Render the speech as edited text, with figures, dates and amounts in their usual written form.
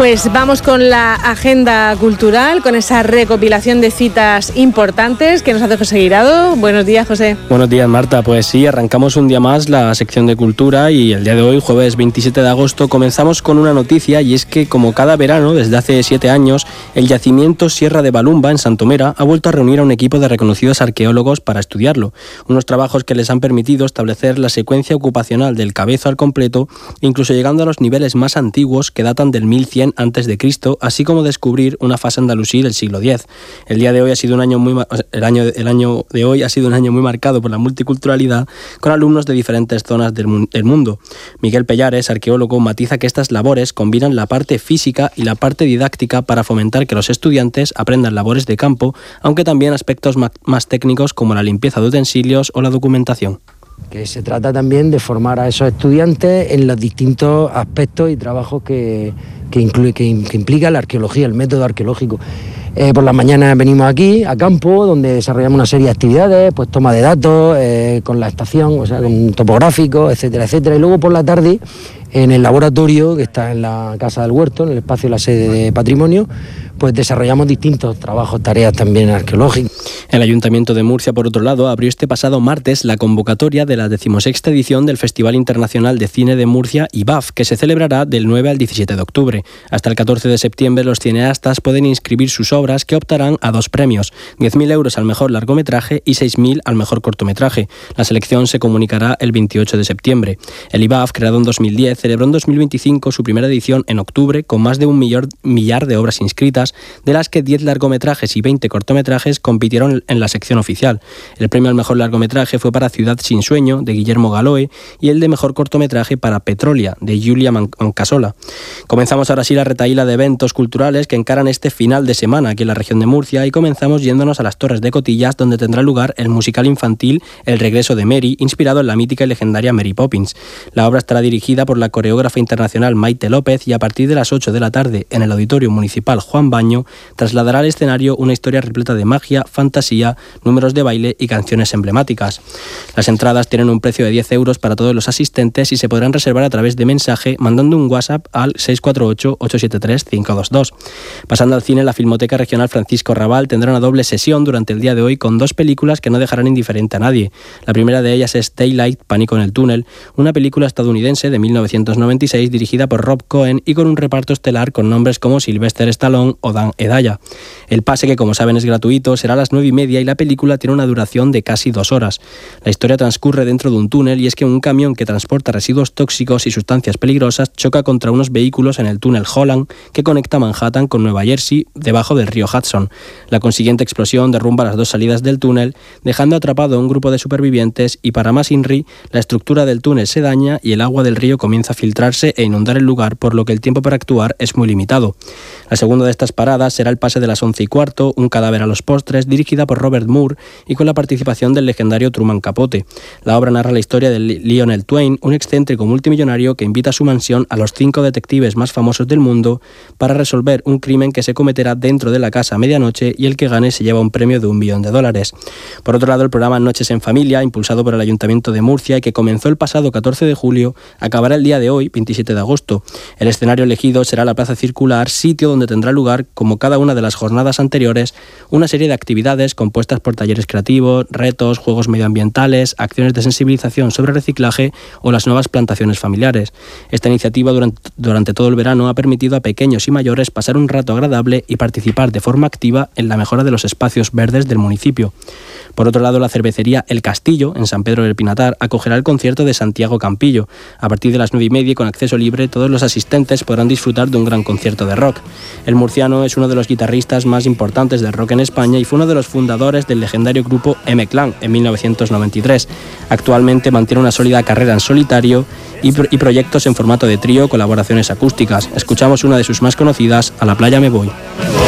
Pues vamos con la agenda cultural, con esa recopilación de citas importantes que nos hace José Guirado. Buenos días, José. Buenos días, Marta. Pues sí, arrancamos un día más la sección de cultura y el día de hoy, jueves 27 de agosto, comenzamos con una noticia, y es que, como cada verano desde hace 7 años, el yacimiento Sierra de Balumba, en Santomera, ha vuelto a reunir a un equipo de reconocidos arqueólogos para estudiarlo. Unos trabajos que les han permitido establecer la secuencia ocupacional del Cabezo al completo, incluso llegando a los niveles más antiguos que datan del 1100 a.C., así como descubrir una fase andalusí del siglo X. El año de hoy ha sido un año muy marcado por la multiculturalidad, con alumnos de diferentes zonas del mundo. Miguel Pellares, arqueólogo, matiza que estas labores combinan la parte física y la parte didáctica para fomentar que los estudiantes aprendan labores de campo, aunque también aspectos más técnicos como la limpieza de utensilios o la documentación. Que se trata también de formar a esos estudiantes en los distintos aspectos y trabajos que implica la arqueología, el método arqueológico. Por las mañanas venimos aquí, a campo, donde desarrollamos una serie de actividades, pues toma de datos, con la estación, o sea, con topográficos, etcétera, etcétera. Y luego por la tarde, en el laboratorio, que está en la Casa del Huerto, en el espacio de la sede de Patrimonio, pues desarrollamos distintos trabajos, tareas también arqueológicas. El Ayuntamiento de Murcia, por otro lado, abrió este pasado martes la convocatoria de la 16ª edición del Festival Internacional de Cine de Murcia, IBAF, que se celebrará del 9 al 17 de octubre. Hasta el 14 de septiembre los cineastas pueden inscribir sus obras, que optarán a 2 premios, 10.000 euros al mejor largometraje y 6.000 al mejor cortometraje. La selección se comunicará el 28 de septiembre. El IBAF, creado en 2010, celebró en 2025 su primera edición en octubre, con más de 1 millar de obras inscritas, de las que 10 largometrajes y 20 cortometrajes compitieron en la sección oficial. El premio al mejor largometraje fue para Ciudad sin sueño, de Guillermo Galoe, y el de mejor cortometraje para Petrolia, de Julia Mancasola. Comenzamos ahora sí la retahíla de eventos culturales que encaran este final de semana aquí en la región de Murcia, y comenzamos yéndonos a las Torres de Cotillas, donde tendrá lugar el musical infantil El regreso de Mary, inspirado en la mítica y legendaria Mary Poppins. La obra estará dirigida por la coreógrafa internacional Maite López, y a partir de las 8 de la tarde en el Auditorio Municipal Juan Baño trasladará al escenario una historia repleta de magia, fantasía, números de baile y canciones emblemáticas. Las entradas tienen un precio de 10 euros para todos los asistentes y se podrán reservar a través de mensaje mandando un WhatsApp al 648-873-522. Pasando al cine, la Filmoteca Regional Francisco Rabal tendrá una doble sesión durante el día de hoy con 2 películas que no dejarán indiferente a nadie. La primera de ellas es Daylight, Pánico en el túnel, una película estadounidense de 1996 dirigida por Rob Cohen y con un reparto estelar con nombres como Sylvester Stallone o Dan Hedaya. El pase, que como saben es gratuito, será a las 9:30 y la película tiene una duración de casi 2 horas. La historia transcurre dentro de un túnel, y es que un camión que transporta residuos tóxicos y sustancias peligrosas choca contra unos vehículos en el túnel Holland, que conecta Manhattan con Nueva Jersey debajo del río Hudson. La consiguiente explosión derrumba las 2 salidas del túnel, dejando atrapado a un grupo de supervivientes, y para más INRI, la estructura del túnel se daña y el agua del río comienza a filtrarse e inundar el lugar, por lo que el tiempo para actuar es muy limitado. La segunda de estas paradas será el pase de las 11:15, Un cadáver a los postres, dirigida por Robert Moore y con la participación del legendario Truman Capote. La obra narra la historia de Lionel Twain, un excéntrico multimillonario que invita a su mansión a los 5 detectives más famosos del mundo para resolver un crimen que se cometerá dentro de la casa a medianoche, y el que gane se lleva un premio de $1 millón. Por otro lado, el programa Noches en Familia, impulsado por el Ayuntamiento de Murcia y que comenzó el pasado 14 de julio, acabará el día de hoy, 27 de agosto. El escenario elegido será la Plaza Circular, sitio donde tendrá lugar, como cada una de las jornadas anteriores, una serie de actividades compuestas por talleres creativos, retos, juegos medioambientales, acciones de sensibilización sobre reciclaje o las nuevas plantaciones familiares. Esta iniciativa durante todo el verano ha permitido a pequeños y mayores pasar un rato agradable y participar de forma activa en la mejora de los espacios verdes del municipio. Por otro lado, la cervecería El Castillo, en San Pedro del Pinatar, acogerá el concierto de Santiago Campillo. A partir de las 9:30 y con acceso libre, todos los asistentes podrán disfrutar de un gran concierto de rock. El murciano es uno de los guitarristas más importantes del rock en España y fue uno de los fundadores del legendario grupo M-Clan en 1993. Actualmente mantiene una sólida carrera en solitario y proyectos en formato de trío, colaboraciones acústicas. Escuchamos una de sus más conocidas, A la playa me voy.